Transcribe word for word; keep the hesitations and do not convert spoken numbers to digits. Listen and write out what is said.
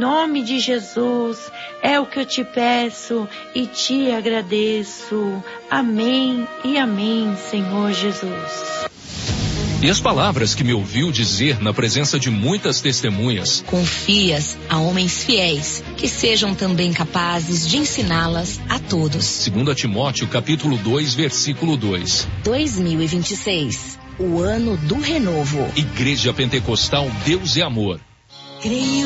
nome de Jesus, é o que eu te peço e te agradeço. Amém e amém, Senhor Jesus. E as palavras que me ouviu dizer na presença de muitas testemunhas, confias a homens fiéis, que sejam também capazes de ensiná-las a todos. Segundo Timóteo, capítulo dois, versículo dois. dois mil e vinte e seis, o ano do renovo. Igreja Pentecostal Deus é Amor. Creio